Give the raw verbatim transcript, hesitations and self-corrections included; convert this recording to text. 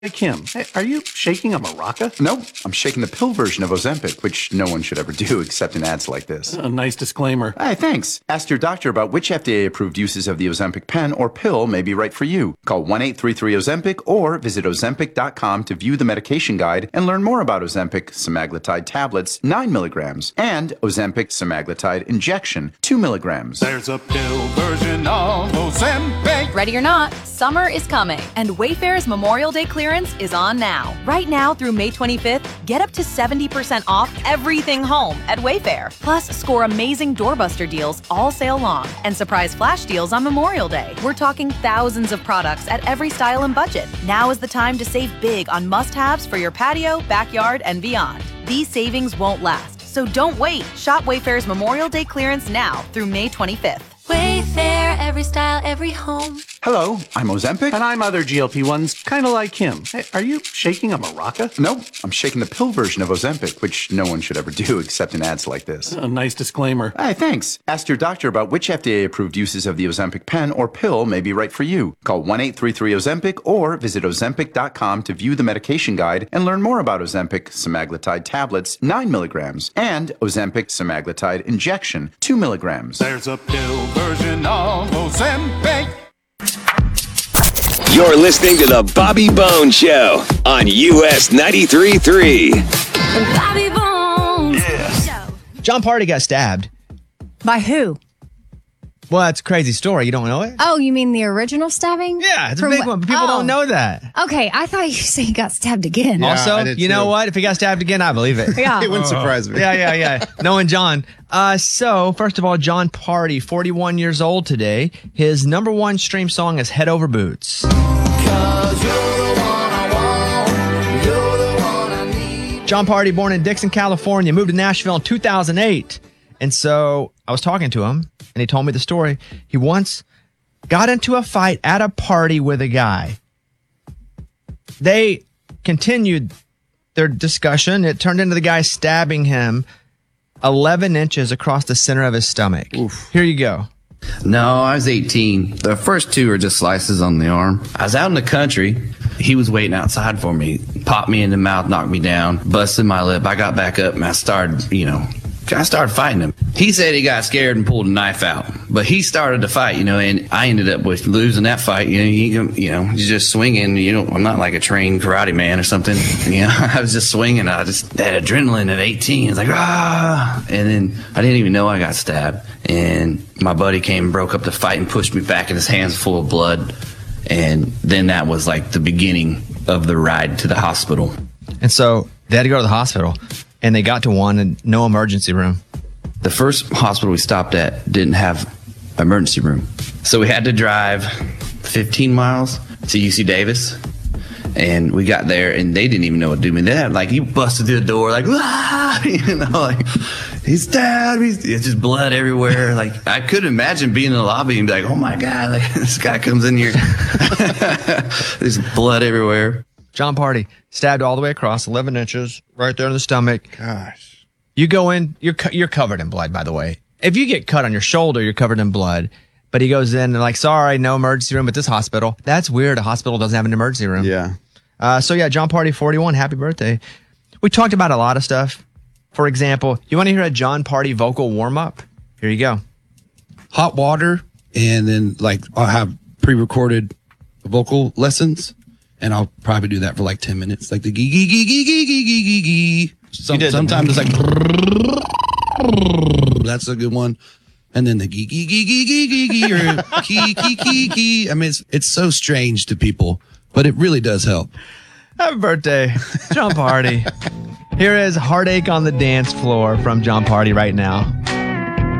Hey, Kim, hey, are you shaking a maraca? Nope, I'm shaking the pill version of Ozempic, which no one should ever do except in ads like this. A nice disclaimer. Hey, thanks. Ask your doctor about which F D A-approved uses of the Ozempic pen or pill may be right for you. Call one eight three three Ozempic or visit Ozempic dot com to view the medication guide and learn more about Ozempic semaglutide tablets, nine milligrams, and Ozempic semaglutide injection, two milligrams. There's a pill version of Ozempic. Ready or not, summer is coming, and Wayfair's Memorial Day clearance is on now. Right now through May twenty-fifth, get up to seventy percent off everything home at Wayfair. Plus, score amazing doorbuster deals all sale long and surprise flash deals on Memorial Day. We're talking thousands of products at every style and budget. Now is the time to save big on must-haves for your patio, backyard, and beyond. These savings won't last, so don't wait. Shop Wayfair's Memorial Day clearance now through May twenty-fifth. Wayfair, every style, every home. Hello, I'm Ozempic. And I'm other G L P ones, kind of like him. Hey, are you shaking a maraca? Nope, I'm shaking the pill version of Ozempic, which no one should ever do except in ads like this. A nice disclaimer. Hey, thanks. Ask your doctor about which F D A-approved uses of the Ozempic pen or pill may be right for you. Call one eight three three Ozempic or visit Ozempic dot com to view the medication guide and learn more about Ozempic semaglutide tablets, nine milligrams, and Ozempic semaglutide injection, two milligrams. There's a pill version of Ozempic. You're listening to The Bobby Bones Show on U S ninety-three point three. Bobby Bones. Yeah. Jon Pardi got stabbed. By who? Well, that's a crazy story. You don't know it? Oh, you mean the original stabbing? Yeah, it's a From big wh- one, but people oh. don't know that. Okay, I thought you said he got stabbed again. Yeah, also, I did you know too. what? If he got stabbed again, I believe it. Yeah. It wouldn't surprise me. yeah, yeah, yeah. Knowing John. Uh, so, first of all, Jon Pardi, forty-one years old today. His number one stream song is Head Over Boots. Jon Pardi, born in Dixon, California, moved to Nashville in two thousand eight. And so I was talking to him, and he told me the story. He once got into a fight at a party with a guy. They continued their discussion. It turned into the guy stabbing him eleven inches across the center of his stomach. Oof. Here you go. No, I was eighteen. The first two are just slices on the arm. I was out in the country. He was waiting outside for me. Popped me in the mouth, knocked me down, busted my lip. I got back up and I started, you know, I started fighting him. He said he got scared and pulled a knife out, but he started to fight, you know, and I ended up with losing that fight. You know, he, you know, he's just swinging. You know, I'm not like a trained karate man or something. You know, I was just swinging. I just had adrenaline at eighteen. It's like, ah, and then I didn't even know I got stabbed. And my buddy came and broke up the fight and pushed me back, and his hands full of blood. And then that was like the beginning of the ride to the hospital. And so they had to go to the hospital, and they got to one and no emergency room. The first hospital we stopped at didn't have an emergency room. So we had to drive fifteen miles to U C Davis. And we got there, and they didn't even know what to do. I mean, they had, like, he busted through the door, like, ah, you know, like, he's stabbed. He's, it's just blood everywhere. Like, I couldn't imagine being in the lobby and be like, oh, my God, like, this guy comes in here. There's blood everywhere. Jon Pardi stabbed all the way across, eleven inches, right there in the stomach. Gosh. You go in, you're co- you're covered in blood, by the way. If you get cut on your shoulder, you're covered in blood. But he goes in and like, sorry, no emergency room at this hospital. That's weird. A hospital doesn't have an emergency room. Yeah. Uh, so yeah, Jon Pardi, forty-one. Happy birthday. We talked about a lot of stuff. For example, you want to hear a Jon Pardi vocal warm up? Here you go. Hot water, and then like I'll have pre-recorded vocal lessons, and I'll probably do that for like ten minutes, like the gee gee gee gee gee gee gee gee gee. Some, sometimes it's like that's a good one. And then the gee gee gee gee gee gee gee or key key key key. I mean, it's it's so strange to people, but it really does help. Happy birthday, Jon Pardi. Here is Heartache on the Dance Floor from Jon Pardi right now.